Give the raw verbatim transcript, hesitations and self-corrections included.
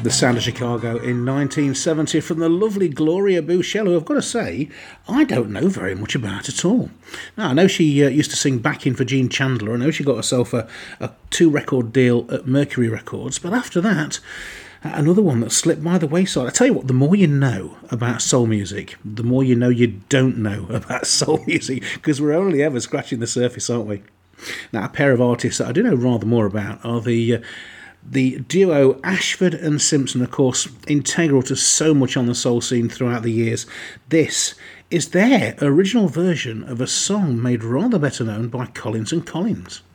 The Sound of Chicago in nineteen seventy from the lovely Gloria Bouchel, who I've got to say, I don't know very much about at all. Now, I know she uh, used to sing backing for Gene Chandler. I know she got herself a, a two-record deal at Mercury Records, but after that, another one that slipped by the wayside. I tell you what, the more you know about soul music, the more you know you don't know about soul music, because we're only ever scratching the surface, aren't we? Now, a pair of artists that I do know rather more about are the... Uh, The duo Ashford and Simpson, of course, integral to so much on the soul scene throughout the years. This is their original version of a song made rather better known by Collins and Collins.